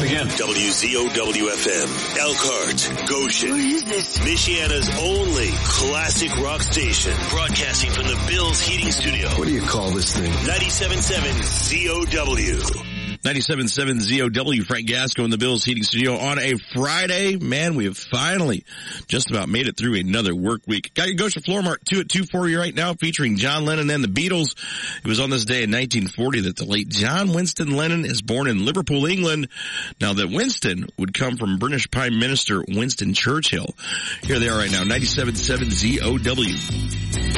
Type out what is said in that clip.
again. WZOW-FM, Elkhart, Goshen. Where is this? Michiana's only classic rock station. Broadcasting from the Bills Heating Studio. What do you call this thing? 97.7 ZOW. 97.7 ZOW, Frank Gasco in the Bills Heating Studio on a Friday. Man, we have finally just about made it through another work week. Got your Goshen Floor Mart 2 at 2 for you right now, featuring John Lennon and the Beatles. It was on this day in 1940 that the late John Winston Lennon is born in Liverpool, England. Now that Winston would come from British Prime Minister Winston Churchill. Here they are right now, 97.7 ZOW.